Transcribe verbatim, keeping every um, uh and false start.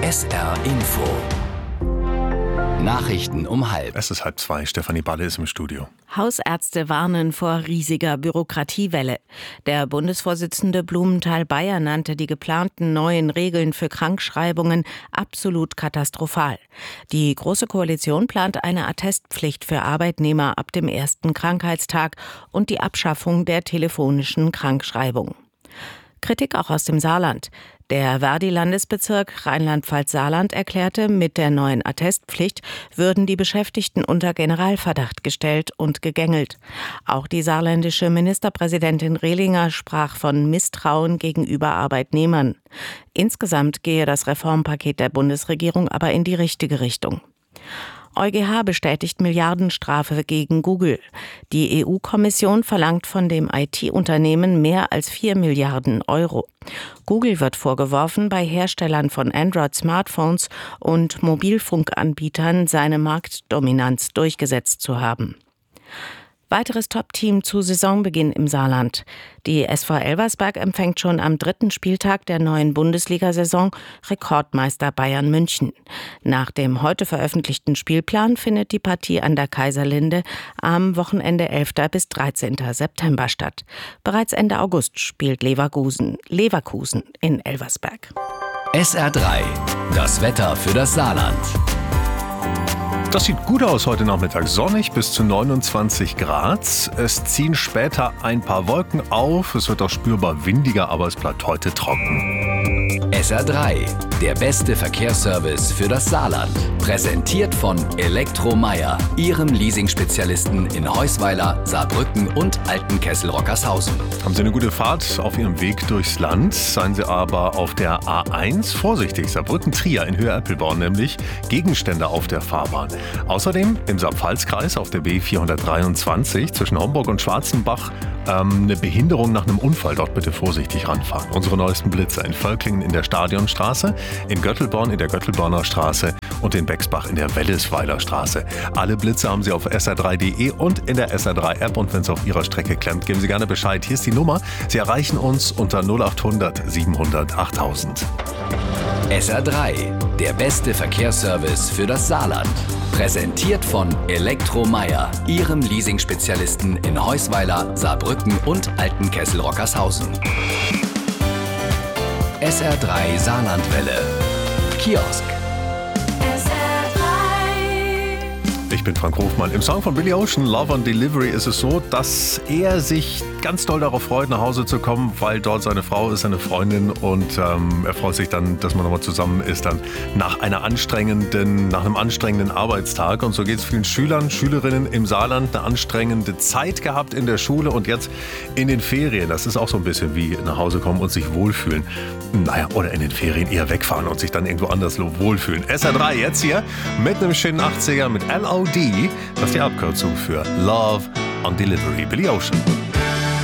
S R Info. Nachrichten um halb. Es ist halb zwei. Stefanie Balle ist im Studio. Hausärzte warnen vor riesiger Bürokratiewelle. Der Bundesvorsitzende Blumenthal-Beyer nannte die geplanten neuen Regeln für Krankschreibungen absolut katastrophal. Die Große Koalition plant eine Attestpflicht für Arbeitnehmer ab dem ersten Krankheitstag und die Abschaffung der telefonischen Krankschreibung. Kritik auch aus dem Saarland. Der Verdi-Landesbezirk Rheinland-Pfalz-Saarland erklärte, mit der neuen Attestpflicht würden die Beschäftigten unter Generalverdacht gestellt und gegängelt. Auch die saarländische Ministerpräsidentin Rehlinger sprach von Misstrauen gegenüber Arbeitnehmern. Insgesamt gehe das Reformpaket der Bundesregierung aber in die richtige Richtung. EuGH bestätigt Milliardenstrafe gegen Google. Die E U-Kommission verlangt von dem I T-Unternehmen mehr als vier Milliarden Euro. Google wird vorgeworfen, bei Herstellern von Android-Smartphones und Mobilfunkanbietern seine Marktdominanz durchgesetzt zu haben. Weiteres Top-Team zu Saisonbeginn im Saarland. Die S V Elversberg empfängt schon am dritten Spieltag der neuen Bundesliga-Saison Rekordmeister Bayern München. Nach dem heute veröffentlichten Spielplan findet die Partie an der Kaiserlinde am Wochenende elften bis dreizehnten September statt. Bereits Ende August spielt Leverkusen, Leverkusen in Elversberg. S R drei. Das Wetter für das Saarland. Das sieht gut aus heute Nachmittag. Sonnig bis zu neunundzwanzig Grad. Es ziehen später ein paar Wolken auf. Es wird auch spürbar windiger, aber es bleibt heute trocken. S R drei. Der beste Verkehrsservice für das Saarland. Präsentiert von Elektromeier, Ihrem Leasing-Spezialisten in Heusweiler, Saarbrücken und Altenkessel-Rockershausen. Haben Sie eine gute Fahrt auf Ihrem Weg durchs Land? Seien Sie aber auf der A eins vorsichtig. Saarbrücken-Trier in Höhe Eppelborn nämlich. Gegenstände auf der Fahrbahn. Außerdem im Saar-Pfalz-Kreis auf der B vierhundertdreiundzwanzig zwischen Homburg und Schwarzenbach ähm, eine Behinderung nach einem Unfall. Dort bitte vorsichtig ranfahren. Unsere neuesten Blitze in Völklingen in der Stadionstraße, in Göttelborn in der Göttelborner Straße und in Bexbach in der Wellesweiler Straße. Alle Blitze haben Sie auf S R drei punkt de und in der S R drei App. Und wenn es auf Ihrer Strecke klemmt, geben Sie gerne Bescheid. Hier ist die Nummer. Sie erreichen uns unter null acht hundert siebenhundert achttausend. S R drei. Der beste Verkehrsservice für das Saarland. Präsentiert von Elektromeier, Ihrem Leasing-Spezialisten in Heusweiler, Saarbrücken und Altenkessel-Rockershausen. S R drei Saarlandwelle. Kiosk. Ich bin Frank Hofmann. Im Song von Billy Ocean, Love on Delivery, ist es so, dass er sich ganz doll darauf freut, nach Hause zu kommen, weil dort seine Frau ist, seine Freundin, und ähm, er freut sich dann, dass man nochmal zusammen ist, dann nach einer anstrengenden, nach einem anstrengenden Arbeitstag. Und so geht es vielen Schülern, Schülerinnen im Saarland, eine anstrengende Zeit gehabt in der Schule und jetzt in den Ferien. Das ist auch so ein bisschen wie nach Hause kommen und sich wohlfühlen. Naja, oder in den Ferien eher wegfahren und sich dann irgendwo anders wohlfühlen. S R drei jetzt hier mit einem schönen achtziger mit L O D. Das ist die Abkürzung für Love on Delivery. Billy Ocean.